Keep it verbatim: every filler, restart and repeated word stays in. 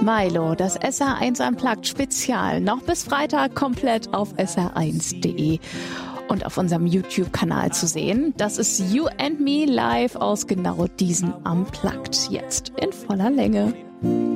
Milo, das S R eins Unplugged Spezial, noch bis Freitag komplett auf S R eins Punkt de und auf unserem YouTube-Kanal zu sehen. Das ist You and Me live aus genau diesen Unplugged, jetzt in voller Länge.